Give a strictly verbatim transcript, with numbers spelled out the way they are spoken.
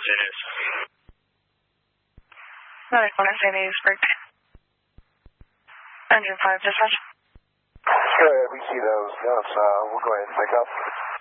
It is. Another corner, San Diego. Engine five, dispatch. Go ahead, we see those notes. Uh, we'll go ahead and pick up.